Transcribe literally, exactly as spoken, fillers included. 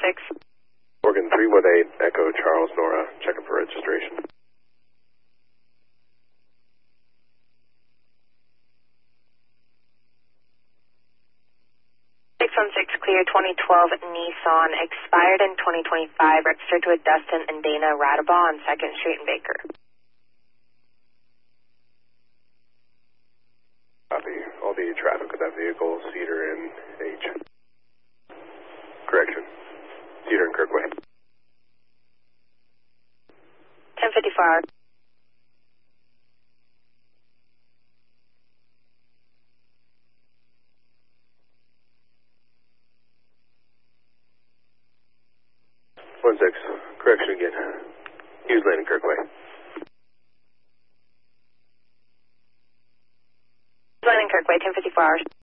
six. Oregon three one eight, Echo Charles Nora, checking for registration. six one six, clear twenty twelve Nissan, expired in twenty twenty-five, registered to a Dustin and Dana Radabaugh on second Street in Baker. Copy. All the traffic with that vehicle, Cedar and H. Correction. Cedar and Kirkway. ten fifty-four. One six. Correction again. Hughes Landing, Kirkway. Landing Kirkway, ten fifty-four hours.